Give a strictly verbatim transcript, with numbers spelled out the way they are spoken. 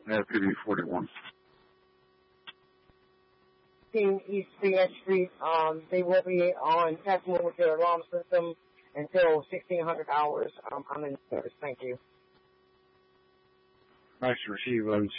at P D forty-one. East Phoenix Street. Um, they will be on testing with their alarm system until sixteen hundred hours. Um, I'm in service. Thank you. Nice to receive, Logan